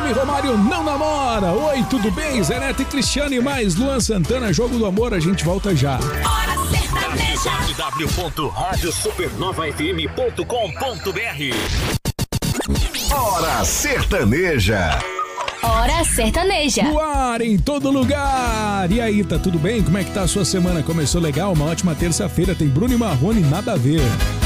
FM, Romário não namora. Oi, tudo bem? Zé Neto e Cristiano e mais Luan Santana, Jogo do Amor, a gente volta já. Hora Sertaneja. www.radiosupernova.fm.com.br. Hora Sertaneja. Hora Sertaneja. No ar, em todo lugar. E aí, tá tudo bem? Como é que tá a sua semana? Começou legal? Uma ótima terça-feira. Tem Bruno e Marrone, nada a ver.